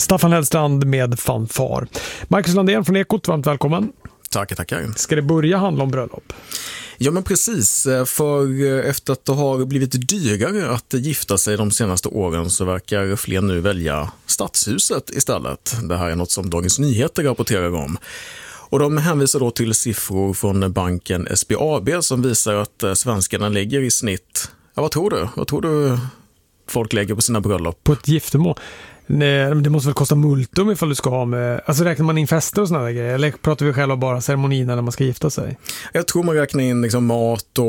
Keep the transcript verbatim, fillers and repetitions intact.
Staffan Hellstrand med fanfar. Marcus Landén från Ekot, varmt välkommen. Tackar, tackar. Ska det börja handla om bröllop? Ja, men precis. För efter att det har blivit dyrare att gifta sig de senaste åren så verkar fler nu välja stadshuset istället. Det här är något som Dagens Nyheter rapporterar om. Och de hänvisar då till siffror från banken S B A B som visar att svenskarna lägger i snitt... Ja, vad tror du? Vad tror du folk lägger på sina bröllop? På ett giftermål? Nej, det måste väl kosta multum ifall du ska ha med... Alltså räknar man in fester och såna där grejer? Eller pratar vi själva bara ceremonin när man ska gifta sig? Jag tror man räknar in liksom mat och